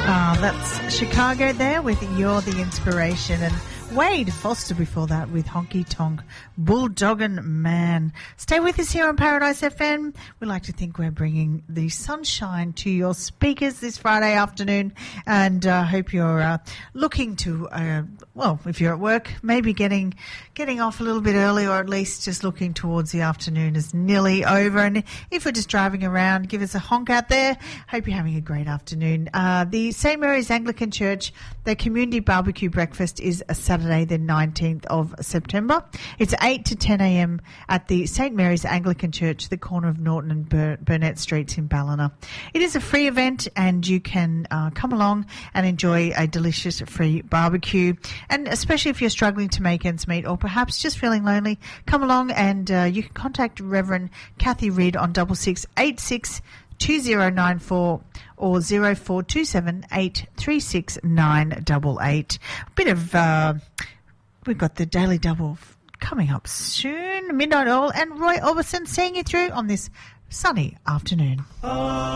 That's Chicago there with You're the Inspiration, and Wade Foster before that with Honky Tonk Bulldoggin' Man. Stay with us here on Paradise FM. We like to think we're bringing the sunshine to your speakers this Friday afternoon, and hope you're looking to, if you're at work, maybe getting off a little bit early, or at least just looking towards the afternoon is nearly over. And if we're just driving around, give us a honk out there. Hope you're having a great afternoon. The St. Mary's Anglican Church, their community barbecue breakfast is a Saturday the 19th of September. It's 8 to 10 a.m. at the St. Mary's Anglican Church, the corner of Norton and Burnett Streets in Ballina. It is a free event, and you can come along and enjoy a delicious free barbecue. And especially if you're struggling to make ends meet, or perhaps just feeling lonely, come along and you can contact Reverend Kathy Reid on 6686 2094 or 0427 836 988. Bit of we've got the Daily Double coming up soon. Midnight Oil and Roy Orbison seeing you through on this sunny afternoon.